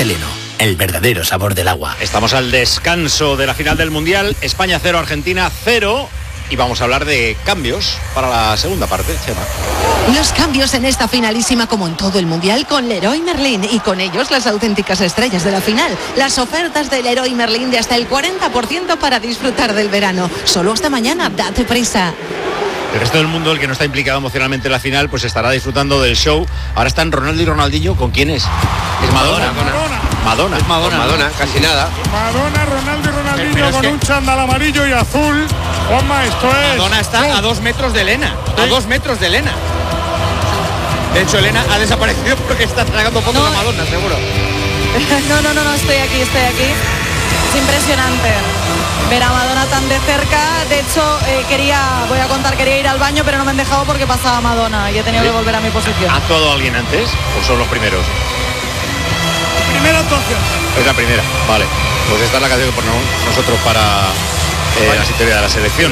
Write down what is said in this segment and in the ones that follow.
Veleno, el verdadero sabor del agua. Estamos al descanso de la final del Mundial. España 0, Argentina 0. Y vamos a hablar de cambios para la segunda parte, Chema. Los cambios en esta finalísima, como en todo el Mundial, con Leroy Merlin, y con ellos las auténticas estrellas de la final. Las ofertas de Leroy Merlin de hasta el 40% para disfrutar del verano. Solo hasta mañana, date prisa. El resto del mundo, el que no está implicado emocionalmente en la final, pues estará disfrutando del show. Ahora están Ronaldo y Ronaldinho. ¿Con quién es? Es Madonna. Madonna. Es Madonna, casi nada. Madonna, Ronaldo y Ronaldinho con un chándal amarillo y azul. Juanma, esto es... Madonna está a 2 metros de Elena. A 2 metros de Elena. De hecho, Elena ha desaparecido porque está tragando fotos a Madonna, seguro. No, estoy aquí. Es impresionante ver a Madonna tan de cerca. De hecho, quería ir al baño, pero no me han dejado porque pasaba Madonna y he tenido que volver a mi posición. ¿Ha actuado alguien antes o son los primeros? Primera actuación. Es la primera, vale. Pues esta es la canción que ponemos nosotros para la historia de la selección.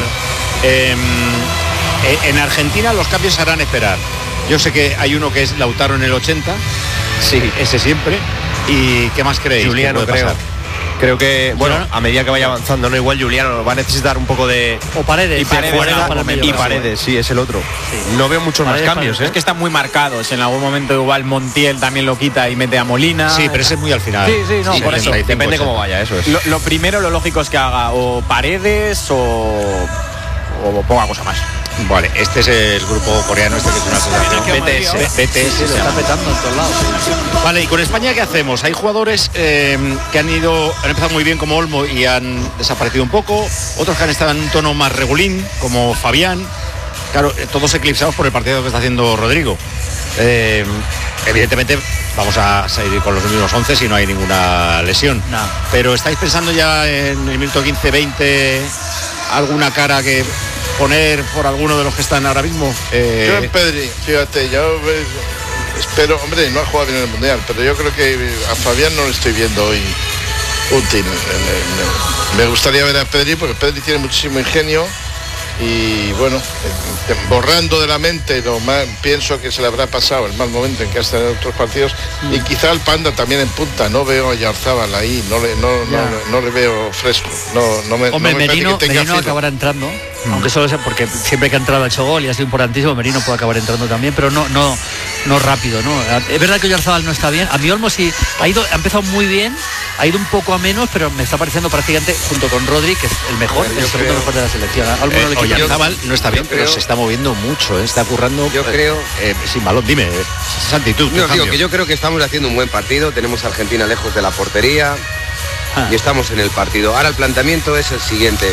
En Argentina los cambios se harán esperar. Yo sé que hay uno que es Lautaro en el 80. Sí, ese siempre. ¿Y qué más creéis? Juliano, creo que, bueno, a medida que vaya avanzando, no igual Juliano va a necesitar un poco de... O Paredes. Y Paredes, sí, es el otro. Sí. No veo muchos Paredes, más cambios, Es que están muy marcados. En algún momento igual Montiel también lo quita y mete a Molina. Sí, pero ese es muy al final. Sí, por eso. Depende cómo vaya, eso es. Lo primero, lo lógico es que haga o Paredes o poca cosa más. Vale, este es el grupo coreano, que es una sensación. BTS, se está petando en todos lados. Vale, y con España, ¿qué hacemos? Hay jugadores que han empezado muy bien, como Olmo, y han desaparecido un poco. Otros que han estado en un tono más regulín, como Fabián. Claro, todos eclipsados por el partido que está haciendo Rodrigo. Evidentemente vamos a seguir con los mismos 11 si no hay ninguna lesión. No. Pero ¿estáis pensando ya en el minuto 15-20 alguna cara que poner por alguno de los que están ahora mismo? Yo en Pedri, fíjate, yo espero, hombre, no ha jugado bien en el Mundial, pero yo creo que a Fabián no lo estoy viendo hoy útil. Me gustaría ver a Pedri, porque Pedri tiene muchísimo ingenio y bueno, borrando de la mente lo más, pienso que se le habrá pasado el mal momento en que ha estado en otros partidos, y quizá el Panda también en punta. No veo a Yarzábal ahí, no le veo fresco. Hombre, Merino acabará entrando, aunque solo sea porque siempre que ha entrado ha hecho gol y ha sido importantísimo. Merino puede acabar entrando también, pero no rápido, ¿no? Es verdad que Yarzábal no está bien. A mí Olmo sí ha empezado muy bien, ha ido un poco a menos, pero me está pareciendo prácticamente, junto con Rodri, que es el mejor, el segundo mejor de la selección. Oyarzábal no está bien, pero se está moviendo mucho, está currando. Yo creo, sin balón. Dime, Santi, tú. Yo creo que estamos haciendo un buen partido. Tenemos a Argentina lejos de la portería y estamos en el partido. Ahora el planteamiento es el siguiente.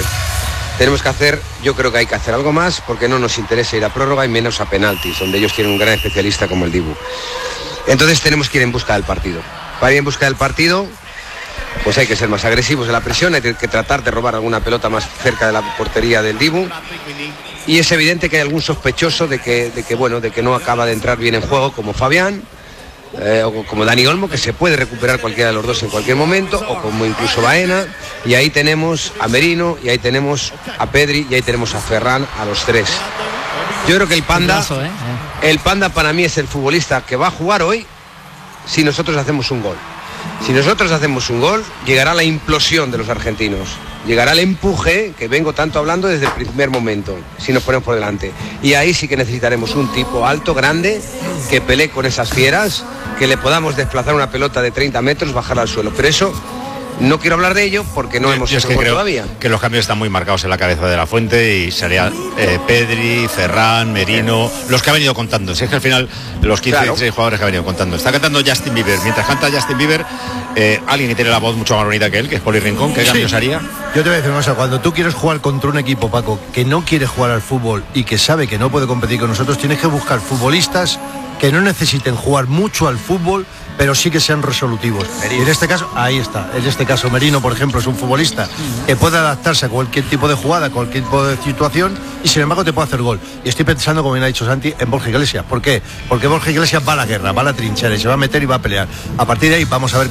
Yo creo que hay que hacer algo más, porque no nos interesa ir a prórroga y menos a penaltis, donde ellos tienen un gran especialista como el Dibu. Entonces tenemos que ir en busca del partido. Para ir en busca del partido, pues hay que ser más agresivos en la presión, hay que tratar de robar alguna pelota más cerca de la portería del Dibu. Y es evidente que hay algún sospechoso de que no acaba de entrar bien en juego, como Fabián, o como Dani Olmo, que se puede recuperar cualquiera de los dos en cualquier momento, o como incluso Baena. Y ahí tenemos a Merino, y ahí tenemos a Pedri, y ahí tenemos a Ferran, a los tres. Yo creo que el Panda para mí es el futbolista que va a jugar hoy si nosotros hacemos un gol. Si nosotros hacemos un gol, llegará la implosión de los argentinos. Llegará el empuje que vengo tanto hablando desde el primer momento, si nos ponemos por delante. Y ahí sí que necesitaremos un tipo alto, grande, que pelee con esas fieras, que le podamos desplazar una pelota de 30 metros, bajarla al suelo. Pero eso, no quiero hablar de ello porque no hemos hecho todavía. Que los cambios están muy marcados en la cabeza de la Fuente, y sería Pedri, Ferran, Merino, los que ha venido contando. Si es que al final los 15 16 jugadores que ha venido contando. Está cantando Justin Bieber. Mientras canta Justin Bieber, alguien que tiene la voz mucho más bonita que él, que es Poli Rincón, ¿qué cambios haría? Yo te voy a decir una cosa: cuando tú quieres jugar contra un equipo, Paco, que no quiere jugar al fútbol y que sabe que no puede competir con nosotros, tienes que buscar futbolistas que no necesiten jugar mucho al fútbol, pero sí que sean resolutivos. Y en este caso, ahí está. En este caso, Merino, por ejemplo, es un futbolista que puede adaptarse a cualquier tipo de jugada, a cualquier tipo de situación, y sin embargo te puede hacer gol. Y estoy pensando, como bien ha dicho Santi, en Borja Iglesias. ¿Por qué? Porque Borja Iglesias va a la guerra, va a la trinchera, y se va a meter y va a pelear. A partir de ahí vamos a ver